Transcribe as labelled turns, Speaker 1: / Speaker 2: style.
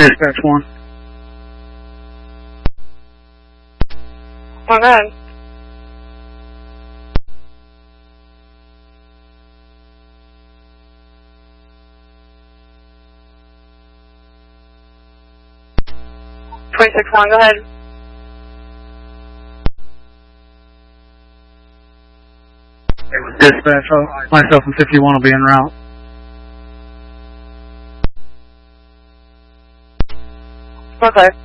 Speaker 1: Dispatch 1.
Speaker 2: Oh, go ahead. .26-1, go ahead.
Speaker 1: Dispatch, myself and 51 will be en route.
Speaker 2: Okay.